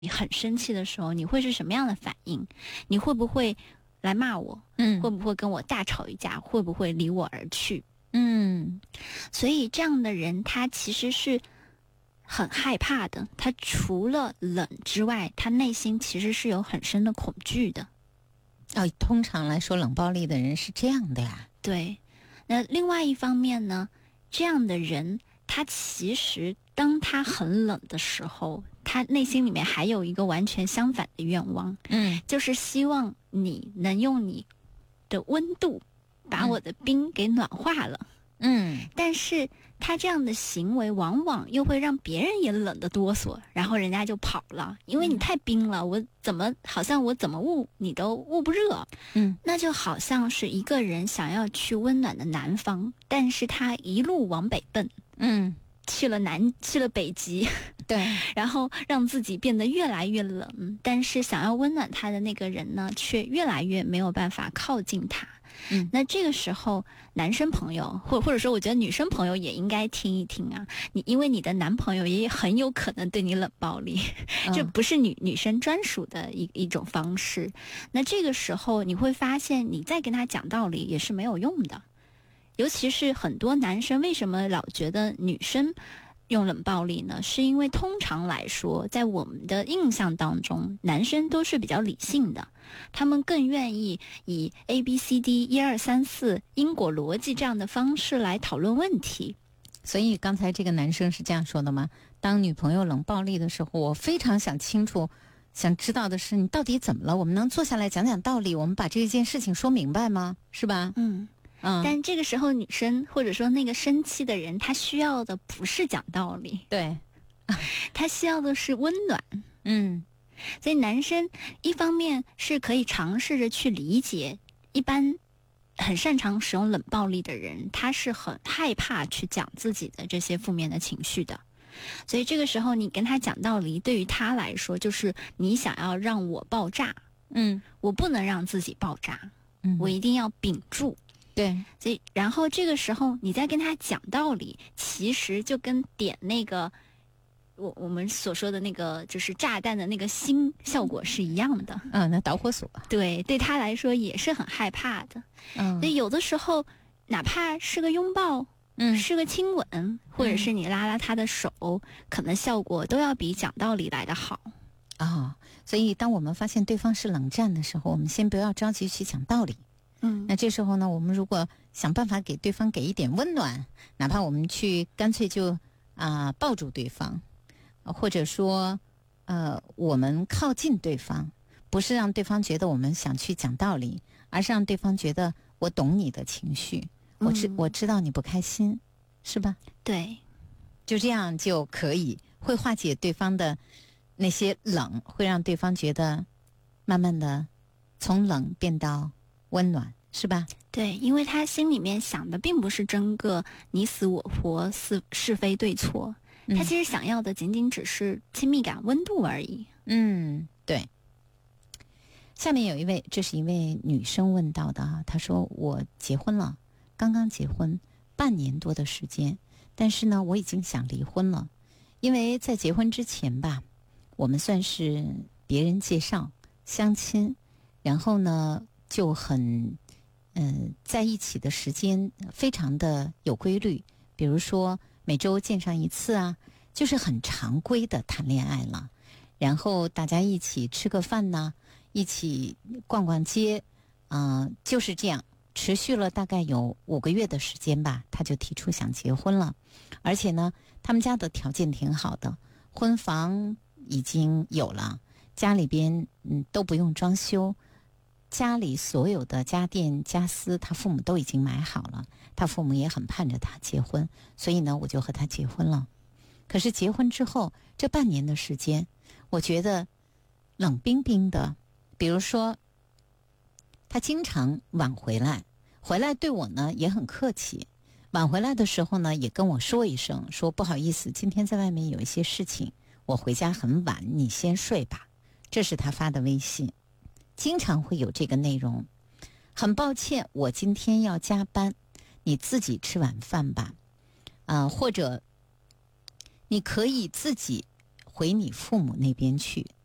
你很生气的时候，你会是什么样的反应？你会不会来骂我？会不会跟我大吵一架？会不会离我而去？所以这样的人他其实是很害怕的，他除了冷之外，他内心其实是有很深的恐惧的。 通常来说冷暴力的人是这样的呀。 对，那另外一方面呢，这样的人他其实当他很冷的时候，他内心里面还有一个完全相反的愿望，就是希望你能用你的温度把我的冰给暖化了。但是他这样的行为往往又会让别人也冷得哆嗦，然后人家就跑了，因为你太冰了，我怎么捂你都捂不热。那就好像是一个人想要去温暖的南方，但是他一路往北奔，去了北极， 对， 然后让自己变得越来越冷，但是想要温暖他的那个人呢，却越来越没有办法靠近他。那这个时候男生朋友或者说我觉得女生朋友也应该听一听啊，因为你的男朋友也很有可能对你冷暴力，这不是女生专属的一种方式。那这个时候你会发现你再跟他讲道理也是没有用的，尤其是很多男生为什么老觉得女生用冷暴力呢？是因为通常来说，在我们的印象当中，男生都是比较理性的，他们更愿意以 ABCD 1、2、3、4因果逻辑这样的方式来讨论问题。 所以刚才这个男生是这样说的吗？当女朋友冷暴力的时候，我非常想知道的是你到底怎么了？我们能坐下来讲讲道理，我们把这件事情说明白吗？是吧？ 但这个时候女生或者说那个生气的人，他需要的不是讲道理， 对， 他需要的是温暖。所以男生一方面是可以尝试着去理解，一般很擅长使用冷暴力的人，他是很害怕去讲自己的这些负面的情绪的。所以这个时候你跟他讲道理，对于他来说就是你想要让我爆炸，我不能让自己爆炸，我一定要屏住。 对， 所以然后这个时候你再跟他讲道理，其实就跟点那个我们所说的那个就是炸弹的那个芯效果是一样的。 那导火索， 对他来说也是很害怕的。所以有的时候哪怕是个拥抱，是个亲吻，或者是你拉拉他的手，可能效果都要比讲道理来得好。 所以当我们发现对方是冷战的时候，我们先不要着急去讲道理。那这时候呢，我们如果想办法给对方给一点温暖，哪怕我们去干脆就抱住对方，或者说我们靠近对方，不是让对方觉得我们想去讲道理，而是让对方觉得我懂你的情绪，我知道你不开心，是吧？ 对， 就这样就可以会化解对方的那些冷，会让对方觉得慢慢的从冷变到温暖，是吧？ 对，因为他心里面想的并不是争个你死我活，是非对错，他其实想要的仅仅只是亲密感、温度而已。 对。下面这是一位女生问到的她说我结婚了，刚刚结婚半年多的时间，但是呢我已经想离婚了，因为在结婚之前吧，我们算是别人介绍相亲，然后呢就很在一起的时间非常的有规律，比如说每周见上一次啊，就是很常规的谈恋爱了。然后大家一起吃个饭呢，一起逛逛街，就是这样持续了大概有5个月的时间吧，他就提出想结婚了。而且呢他们家的条件挺好的，婚房已经有了，家里边都不用装修，家里所有的家电家私他父母都已经买好了，他父母也很盼着他结婚，所以呢我就和他结婚了。可是结婚之后这半年的时间，我觉得冷冰冰的。比如说他经常晚回来对我呢也很客气，晚回来的时候呢也跟我说一声，说不好意思，今天在外面有一些事情，我回家很晚，你先睡吧。这是他发的微信，经常会有这个内容，很抱歉我今天要加班，你自己吃晚饭吧，或者你可以自己回你父母那边去，